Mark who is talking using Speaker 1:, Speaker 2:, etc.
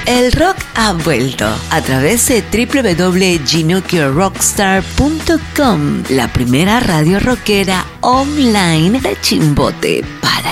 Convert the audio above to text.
Speaker 1: El rock ha vuelto a través de www.ginucciorockstar.com, la primera radio rockera online de Chimbote para